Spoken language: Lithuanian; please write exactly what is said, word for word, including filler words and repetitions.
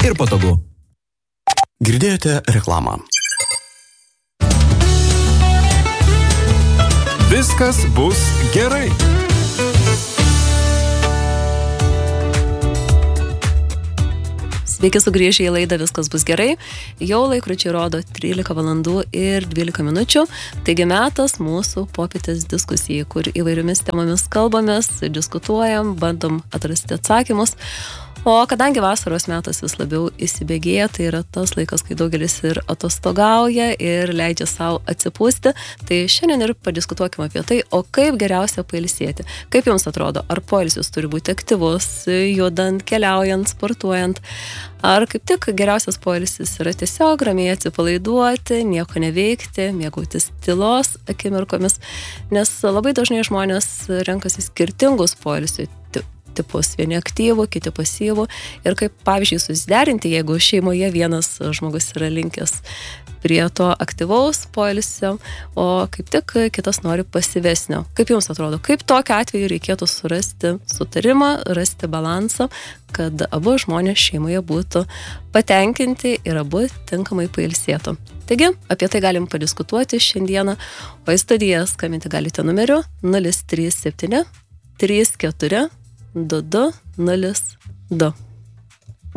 ir patogu. Girdėjote reklamą. Viskas bus gerai. Sveiki sugrįžę į laidą Viskas bus gerai. Jau laikrodžiai rodo trylika valandų ir dvylika minučių. Taigi metas mūsų popietės diskusijai, kur įvairiomis temomis kalbamės, diskutuojam, bandom atrasti atsakymus. O kadangi vasaros metas vis labiau įsibėgėja, tai yra tas laikas, kai daugelis ir atostogauja ir leidžia savo atsipūsti, tai šiandien ir padiskutuokime apie tai, o kaip geriausia pailsėti. Kaip jums atrodo, ar poilsis turi būti aktyvus, judant, keliaujant, sportuojant, ar kaip tik geriausias poilsis yra tiesiog ramiai atsipalaiduoti, nieko neveikti, mėgautis tylos akimirkomis, nes labai dažnai žmonės renkasi skirtingus poilsių tipus, vieni aktyvų, kiti pasyvų. Ir kaip, pavyzdžiui, susiderinti, jeigu šeimoje vienas žmogus yra linkęs prie to aktyvaus poilsio, o kaip tik kitas nori pasyvesnio. Kaip jums atrodo, kaip tokiu atveju reikėtų surasti sutarimą, rasti balansą, kad abu žmonės šeimoje būtų patenkinti ir abu tinkamai pailsėtų. Taigi, apie tai galim padiskutuoti šiandieną, o į studiją skambinti galite numeriu nulis trys septyni trys keturi du du nulis du.